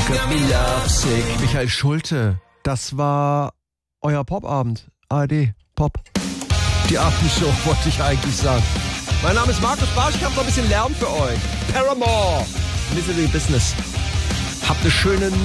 Got me lovesick. Michael Schulte, das war euer Popabend. ARD, Pop. Die Abendshow wollte ich eigentlich sagen. Mein Name ist Markus Barsch, ich habe noch ein bisschen Lärm für euch. Paramore, Misery Business. Habt eine schöne